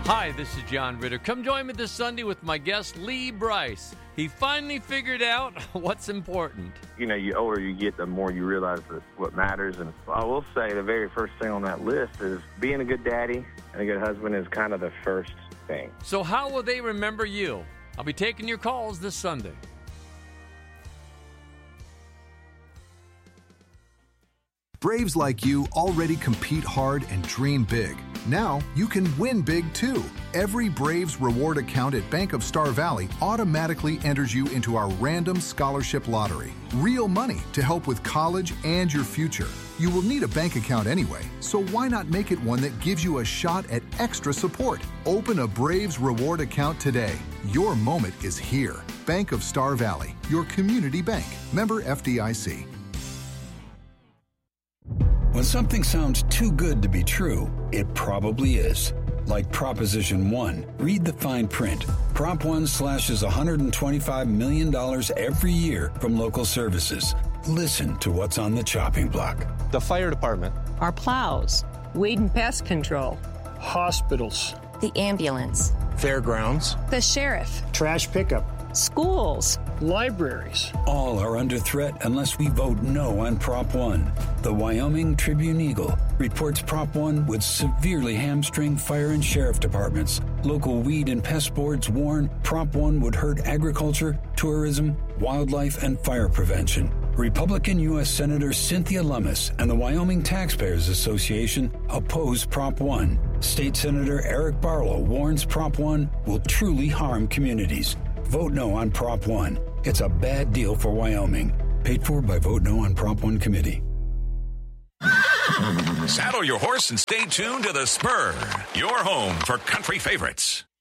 Hi, this is John Ritter. Come join me this Sunday with my guest, Lee Bryce. He finally figured out what's important. You know, the older you get, the more you realize that what matters. And I will say the very first thing on that list is being a good daddy and a good husband is kind of the first thing. So how will they remember you? I'll be taking your calls this Sunday. Braves like you already compete hard and dream big. Now you can win big too. Every Braves reward account at Bank of Star Valley automatically enters you into our random scholarship lottery. Real money to help with college and your future. You will need a bank account anyway, so why not make it one that gives you a shot at extra support? Open a Braves reward account today. Your moment is here. Bank of Star Valley, your community bank. Member FDIC. When something sounds too good to be true, it probably is. Like Proposition 1. Read the fine print. Prop 1 slashes $125 million every year from local services. Listen to what's on the chopping block. The fire department. Our plows. Weed and pest control. Hospitals. The ambulance. Fairgrounds. The sheriff. Trash pickup. Schools. Libraries. All are under threat unless we vote no on Prop 1. The Wyoming Tribune-Eagle reports Prop 1 would severely hamstring fire and sheriff departments. Local weed and pest boards warn Prop 1 would hurt agriculture, tourism, wildlife, and fire prevention. Republican U.S. Senator Cynthia Lummis and the Wyoming Taxpayers Association oppose Prop 1. State Senator Eric Barlow warns Prop 1 will truly harm communities. Vote no on Prop 1. It's a bad deal for Wyoming. Paid for by Vote No on Prop 1 Committee. Saddle your horse and stay tuned to The Spur, your home for country favorites.